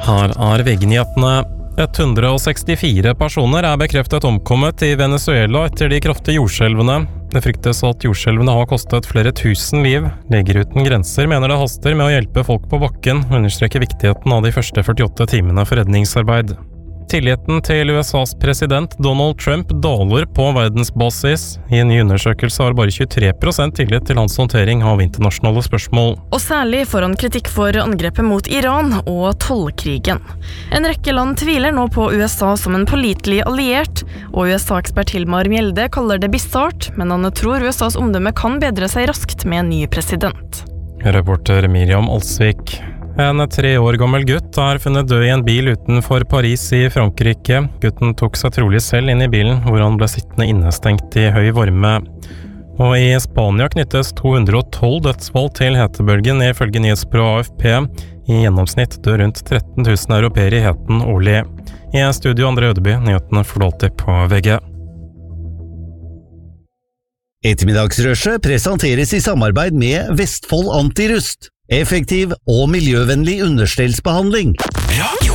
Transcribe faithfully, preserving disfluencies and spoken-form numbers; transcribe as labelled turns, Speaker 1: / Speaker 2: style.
Speaker 1: Her er V G-nyhetene. ett hundre sekstifire personer er bekreftet omkommet i Venezuela etter de kraftige jordskjelvene. Det fryktes at jordskjelvene har kostet flere tusen liv. Leger uten grenser mener det haster med å hjelpe folk på bakken, og understreker viktigheten av de første førtiåtte timene for redningsarbeid. Tilliten til U S A's president Donald Trump daler på verdensbasis. I en ny undersøkelse har bare tjuetre prosent tillit til hans håndtering av internasjonale spørsmål.
Speaker 2: Og særlig får han kritikk for angrepet mot Iran og tollkrigen. En rekke land tviler nå på U S A som en pålitelig alliert, og U S A-ekspert Hilmar Mjelde kaller det bisart, men han tror U S A's omdømme kan bedre seg raskt med en ny president.
Speaker 1: Reporter Miriam Alsvik. En tre år gammel gutt er funnet død i en bil utenfor Paris i Frankrike. Gutten tok seg trolig selv inn i bilen, hvor han ble sittende innestengt i høy varme. Og i Spania knyttes to hundre og tolv dødsfall til hetebølgen, ifølge nyhetsbyrået A F P. I gjennomsnitt dør rundt tretten tusen europeere i heten årlig. I studio Andre Ødeby, nyhetene får du alltid på V G.
Speaker 3: Ettermiddagsrushet presenteres i samarbeid med Vestfold Antirust. Effektiv og miljøvennlig understellsbehandling.
Speaker 4: Radio